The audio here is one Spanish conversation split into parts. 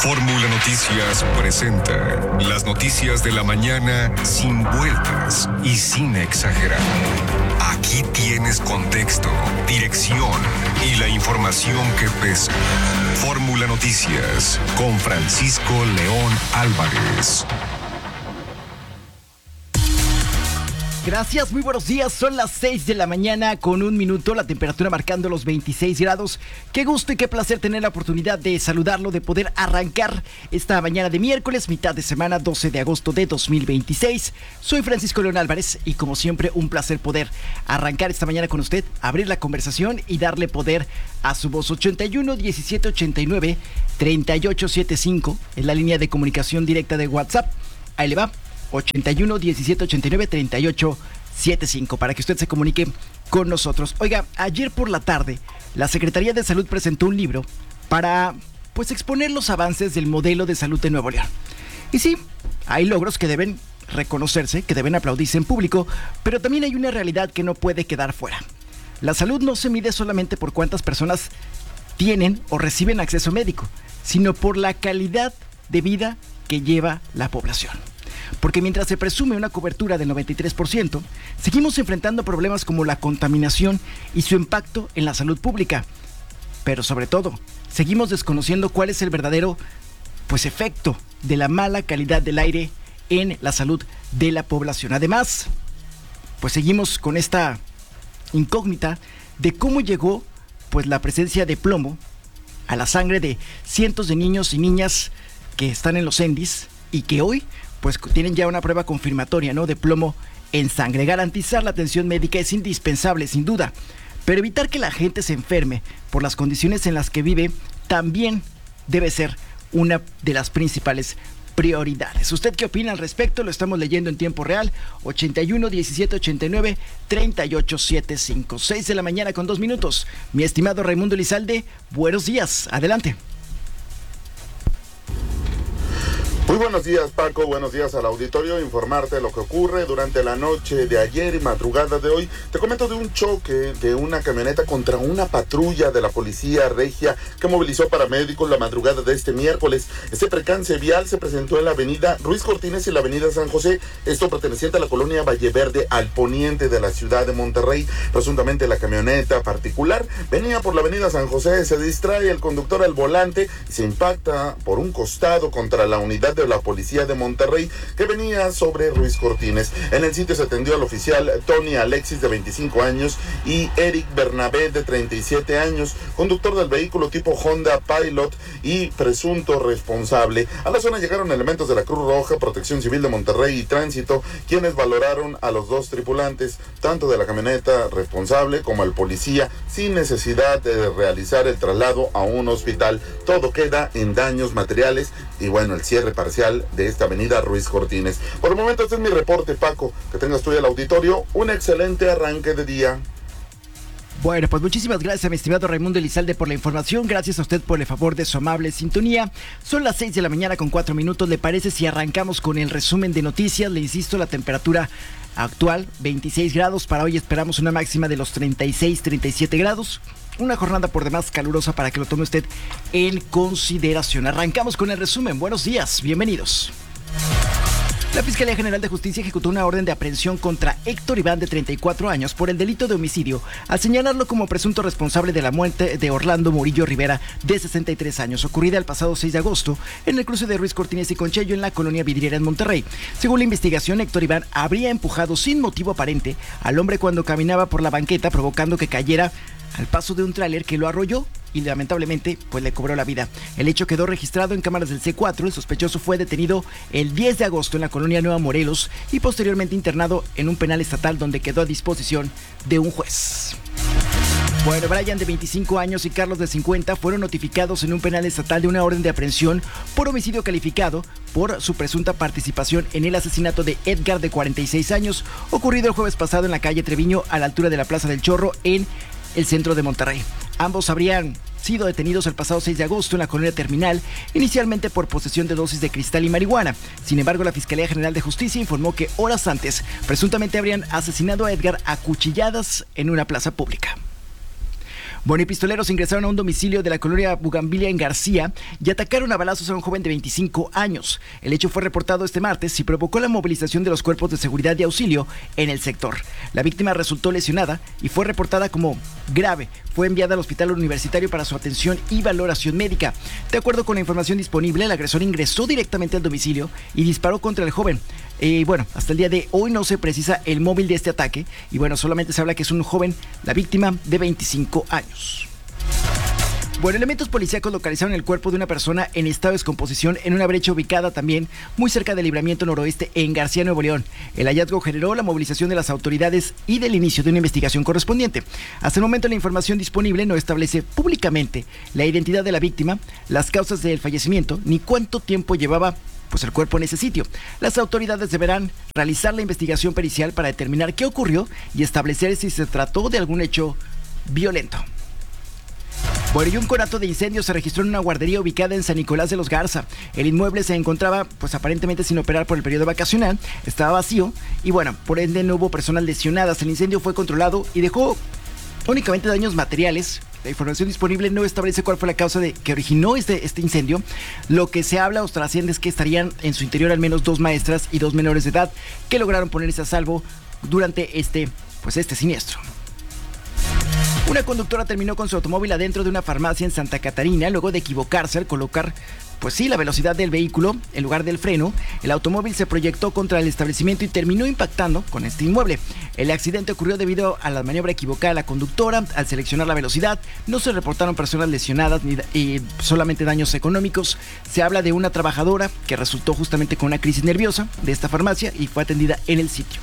Fórmula Noticias presenta las noticias de la mañana sin vueltas y sin exagerar. Aquí tienes contexto, dirección y la información que pesa. Fórmula Noticias con Francisco León Álvarez. Gracias, muy buenos días. Son las 6 de la mañana con 1 minuto, la temperatura marcando los 26 grados. Qué gusto y qué placer tener la oportunidad de saludarlo, de poder arrancar esta mañana de miércoles, mitad de semana, 12 de agosto de 2026. Soy Francisco León Álvarez y como siempre un placer poder arrancar esta mañana con usted, abrir la conversación y darle poder a su voz. 81 17 89 38 75 es la línea de comunicación directa de WhatsApp. Ahí le va. 81 17 89 38 75 para que usted se comunique con nosotros. Oiga, ayer por la tarde la Secretaría de Salud presentó un libro para exponer los avances del modelo de salud de Nuevo León. Y sí, hay logros que deben reconocerse, que deben aplaudirse en público, pero también hay una realidad que no puede quedar fuera. La salud no se mide solamente por cuántas personas tienen o reciben acceso médico, sino por la calidad de vida que lleva la población. Porque mientras se presume una cobertura del 93%, seguimos enfrentando problemas como la contaminación y su impacto en la salud pública. Pero sobre todo, seguimos desconociendo cuál es el verdadero efecto de la mala calidad del aire en la salud de la población. Además, seguimos con esta incógnita de cómo llegó la presencia de plomo a la sangre de cientos de niños y niñas que están en los ENDIs y que hoy tienen ya una prueba confirmatoria, ¿no?, de plomo en sangre. Garantizar la atención médica es indispensable, sin duda, pero evitar que la gente se enferme por las condiciones en las que vive también debe ser una de las principales prioridades. ¿Usted qué opina al respecto? Lo estamos leyendo en tiempo real. 81 17 89 38 75. 6 de la mañana con 2 minutos. Mi estimado Raimundo Elizalde, buenos días. Adelante. Muy buenos días, Paco, buenos días al auditorio. Informarte lo que ocurre durante la noche de ayer y madrugada de hoy. Te comento de un choque de una camioneta contra una patrulla de la policía regia que movilizó paramédicos la madrugada de este miércoles. Este percance vial se presentó en la avenida Ruiz Cortines y la avenida San José, esto perteneciente a la colonia Valle Verde, al poniente de la ciudad de Monterrey. Presuntamente la camioneta particular venía por la avenida San José, se distrae el conductor al volante y se impacta por un costado contra la unidad de la policía de Monterrey que venía sobre Ruiz Cortines. En el sitio se atendió al oficial Tony Alexis, de 25 años, y Eric Bernabé, de 37 años, conductor del vehículo tipo Honda Pilot y presunto responsable. A la zona llegaron elementos de la Cruz Roja, Protección Civil de Monterrey y Tránsito, quienes valoraron a los dos tripulantes, tanto de la camioneta responsable como al policía, sin necesidad de realizar el traslado a un hospital. Todo queda en daños materiales y el cierre parcial de esta avenida Ruiz Cortines. Por el momento este es mi reporte, Paco. Que tengas tú y el auditorio un excelente arranque de día. Bueno, muchísimas gracias, mi estimado Raimundo Elizalde, por la información. Gracias a usted por el favor de su amable sintonía. Son las 6 de la mañana con 4 minutos. ¿Le parece si arrancamos con el resumen de noticias? Le insisto, la temperatura actual, 26 grados. Para hoy esperamos una máxima de los 36, 37 grados. Una jornada por demás calurosa para que lo tome usted en consideración. Arrancamos con el resumen. Buenos días, bienvenidos. La Fiscalía General de Justicia ejecutó una orden de aprehensión contra Héctor Iván, de 34 años, por el delito de homicidio, al señalarlo como presunto responsable de la muerte de Orlando Murillo Rivera, de 63 años, ocurrida el pasado 6 de agosto en el cruce de Ruiz Cortines y Conchello, en la colonia Vidriera, en Monterrey. Según la investigación, Héctor Iván habría empujado sin motivo aparente al hombre cuando caminaba por la banqueta, provocando que cayera al paso de un tráiler que lo arrolló y lamentablemente le cobró la vida. El hecho quedó registrado en cámaras del C4. El sospechoso fue detenido el 10 de agosto en la colonia Nueva Morelos y posteriormente internado en un penal estatal donde quedó a disposición de un juez. Brian, de 25 años, y Carlos, de 50, fueron notificados en un penal estatal de una orden de aprehensión por homicidio calificado por su presunta participación en el asesinato de Edgar, de 46 años, ocurrido el jueves pasado en la calle Treviño, a la altura de la Plaza del Chorro, en el centro de Monterrey. Ambos habrían sido detenidos el pasado 6 de agosto en la colonia Terminal, inicialmente por posesión de dosis de cristal y marihuana. Sin embargo, la Fiscalía General de Justicia informó que horas antes presuntamente habrían asesinado a Edgar a cuchilladas en una plaza pública. Bueno, y pistoleros ingresaron a un domicilio de la colonia Bugambilia en García y atacaron a balazos a un joven de 25 años. El hecho fue reportado este martes y provocó la movilización de los cuerpos de seguridad y auxilio en el sector. La víctima resultó lesionada y fue reportada como grave. Fue enviada al hospital universitario para su atención y valoración médica. De acuerdo con la información disponible, el agresor ingresó directamente al domicilio y disparó contra el joven. Bueno, hasta el día de hoy no se precisa el móvil de este ataque y bueno, solamente se habla que es un joven, la víctima de 25 años. Bueno, elementos policíacos localizaron el cuerpo de una persona en estado de descomposición en una brecha ubicada también muy cerca del Libramiento Noroeste en García, Nuevo León. El hallazgo generó la movilización de las autoridades y del inicio de una investigación correspondiente. Hasta el momento la información disponible no establece públicamente la identidad de la víctima, las causas del fallecimiento, ni cuánto tiempo llevaba el cuerpo en ese sitio. Las autoridades deberán realizar la investigación pericial para determinar qué ocurrió y establecer si se trató de algún hecho violento. Bueno, y un conato de incendio se registró en una guardería ubicada en San Nicolás de los Garza. El inmueble se encontraba, aparentemente sin operar por el periodo vacacional, estaba vacío y bueno, por ende no hubo personas lesionadas. El incendio fue controlado y dejó únicamente daños materiales. La información disponible no establece cuál fue la causa que originó este incendio. Lo que se habla o trasciende es que estarían en su interior al menos 2 maestras y 2 menores de edad que lograron ponerse a salvo durante este siniestro. Una conductora terminó con su automóvil adentro de una farmacia en Santa Catarina luego de equivocarse al colocar la velocidad del vehículo en lugar del freno. El automóvil se proyectó contra el establecimiento y terminó impactando con este inmueble. El accidente ocurrió debido a la maniobra equivocada de la conductora al seleccionar la velocidad. No se reportaron personas lesionadas y solamente daños económicos. Se habla de una trabajadora que resultó justamente con una crisis nerviosa de esta farmacia y fue atendida en el sitio.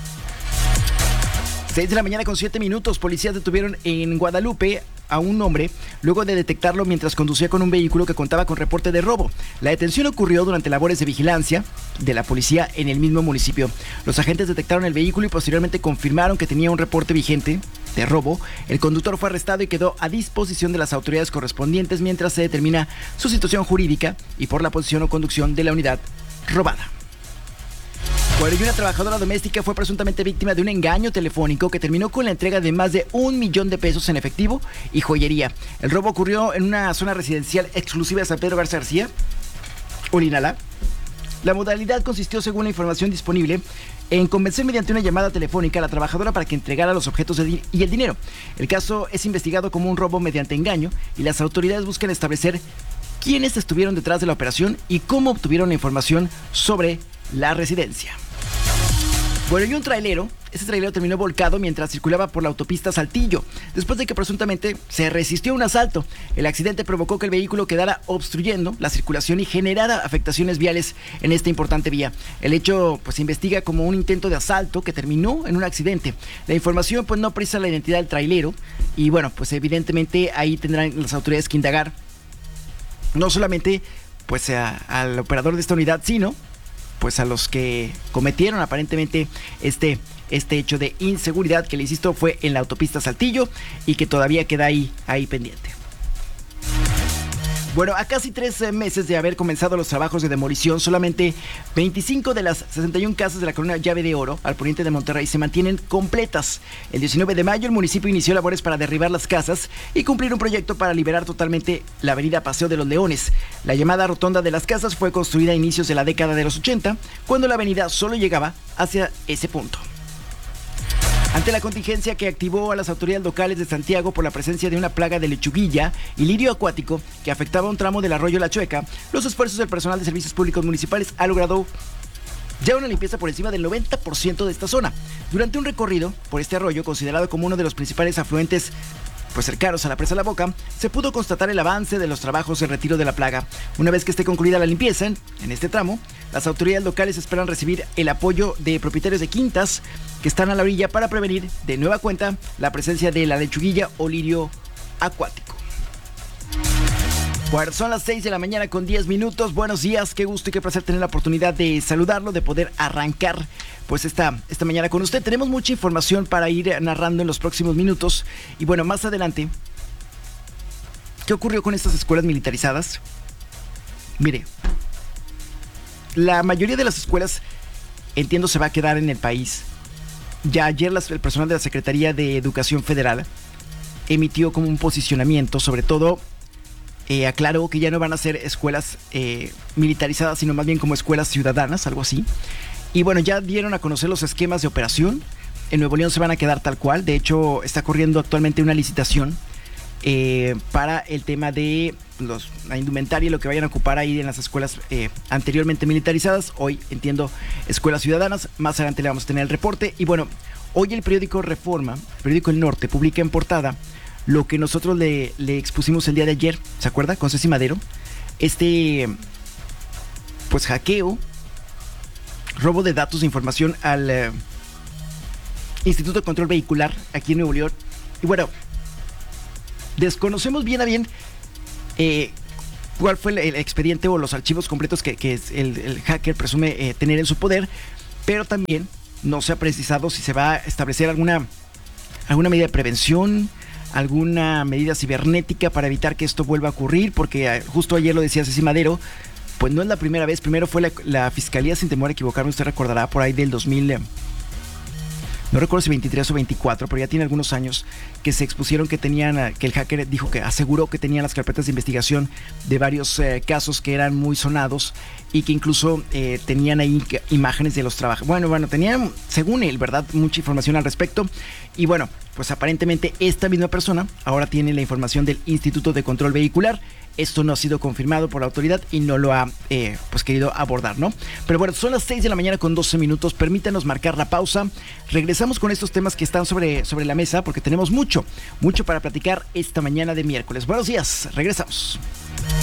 6 de la mañana con 7 minutos, policías detuvieron en Guadalupe a un hombre luego de detectarlo mientras conducía con un vehículo que contaba con reporte de robo. La detención ocurrió durante labores de vigilancia de la policía en el mismo municipio. Los agentes detectaron el vehículo y posteriormente confirmaron que tenía un reporte vigente de robo. El conductor fue arrestado y quedó a disposición de las autoridades correspondientes mientras se determina su situación jurídica y por la posición o conducción de la unidad robada. Bueno, y una trabajadora doméstica fue presuntamente víctima de un engaño telefónico que terminó con la entrega de más de $1 millón en efectivo y joyería. El robo ocurrió en una zona residencial exclusiva de San Pedro Garza García, Olinalá. La modalidad consistió, según la información disponible, en convencer mediante una llamada telefónica a la trabajadora para que entregara los objetos y el dinero. El caso es investigado como un robo mediante engaño y las autoridades buscan establecer quiénes estuvieron detrás de la operación y cómo obtuvieron la información sobre la residencia. Bueno, y un trailero, este trailero terminó volcado mientras circulaba por la autopista Saltillo, después de que presuntamente se resistió a un asalto. El accidente provocó que el vehículo quedara obstruyendo la circulación y generara afectaciones viales en esta importante vía. El hecho se investiga como un intento de asalto que terminó en un accidente. La información no precisa la identidad del trailero y bueno, evidentemente ahí tendrán las autoridades que indagar no solamente al operador de esta unidad, sino a los que cometieron aparentemente este hecho de inseguridad que, le insisto, fue en la autopista Saltillo y que todavía queda ahí pendiente. Bueno, a casi 3 meses de haber comenzado los trabajos de demolición, solamente 25 de las 61 casas de la colonia Llave de Oro, al poniente de Monterrey, se mantienen completas. El 19 de mayo, el municipio inició labores para derribar las casas y cumplir un proyecto para liberar totalmente la avenida Paseo de los Leones. La llamada rotonda de las casas fue construida a inicios de la década de los 80, cuando la avenida solo llegaba hacia ese punto. Ante la contingencia que activó a las autoridades locales de Santiago por la presencia de una plaga de lechuguilla y lirio acuático que afectaba un tramo del arroyo La Chueca, los esfuerzos del personal de servicios públicos municipales ha logrado ya una limpieza por encima del 90% de esta zona. Durante un recorrido por este arroyo, considerado como uno de los principales afluentes cercanos a la presa La Boca, se pudo constatar el avance de los trabajos de retiro de la plaga. Una vez que esté concluida la limpieza en este tramo, las autoridades locales esperan recibir el apoyo de propietarios de quintas que están a la orilla para prevenir de nueva cuenta la presencia de la lechuguilla o lirio acuático. Bueno, son las 6 de la mañana con 10 minutos. Buenos días, qué gusto y qué placer tener la oportunidad de saludarlo, de poder arrancar esta mañana con usted. Tenemos mucha información para ir narrando en los próximos minutos. Y bueno, más adelante, ¿qué ocurrió con estas escuelas militarizadas? Mire, la mayoría de las escuelas, entiendo, se va a quedar en el país. Ya ayer el personal de la Secretaría de Educación Federal emitió como un posicionamiento, sobre todo aclaró que ya no van a ser escuelas militarizadas, sino más bien como escuelas ciudadanas, algo así. Y bueno, ya dieron a conocer los esquemas de operación. En Nuevo León se van a quedar tal cual. De hecho, está corriendo actualmente una licitación para el tema de la indumentaria y lo que vayan a ocupar ahí en las escuelas anteriormente militarizadas. Hoy, entiendo, escuelas ciudadanas. Más adelante le vamos a tener el reporte. Y bueno, hoy el periódico Reforma, el periódico El Norte, publica en portada lo que nosotros le expusimos el día de ayer. ¿Se acuerda? Con Ceci Madero. Pues hackeo, robo de datos de información al Instituto de Control Vehicular aquí en Nuevo León. Y bueno, desconocemos bien a bien cuál fue el expediente o los archivos completos que el hacker presume tener en su poder, pero también no se ha precisado si se va a establecer alguna medida de prevención, alguna medida cibernética para evitar que esto vuelva a ocurrir, porque justo ayer lo decía Ceci Madero, pues no es la primera vez. Primero fue la Fiscalía, sin temor a equivocarme, usted recordará, por ahí del 2000... no recuerdo si 23 o 24, pero ya tiene algunos años que se expusieron que el hacker dijo que aseguró que tenían las carpetas de investigación de varios casos que eran muy sonados y que incluso tenían ahí imágenes de los trabajos. Bueno, tenían, según él, ¿verdad?, mucha información al respecto. Y bueno, pues aparentemente esta misma persona ahora tiene la información del Instituto de Control Vehicular. Esto no ha sido confirmado por la autoridad y no lo ha pues querido abordar, ¿no? Pero bueno, son las 6 de la mañana con 12 minutos. Permítanos marcar la pausa. Regresamos con estos temas que están sobre la mesa porque tenemos mucho para platicar esta mañana de miércoles. Buenos días, regresamos.